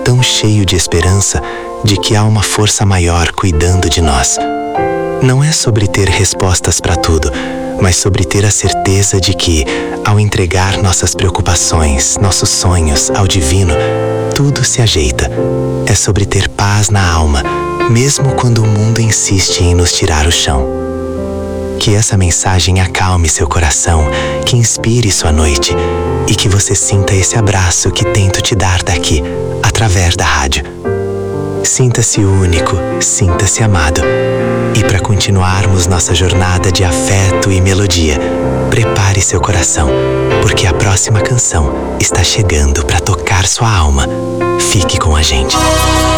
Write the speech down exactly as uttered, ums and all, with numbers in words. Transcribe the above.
tão cheio de esperança de que há uma força maior cuidando de nós. Não é sobre ter respostas para tudo, mas sobre ter a certeza de que, ao entregar nossas preocupações, nossos sonhos ao divino, tudo se ajeita. É sobre ter paz na alma, mesmo quando o mundo insiste em nos tirar o chão. Que essa mensagem acalme seu coração, que inspire sua noite e que você sinta esse abraço que tento te dar daqui, através da rádio. Sinta-se único, sinta-se amado. E para continuarmos nossa jornada de afeto e melodia, prepare seu coração, porque a próxima canção está chegando para tocar sua alma. Fique com a gente.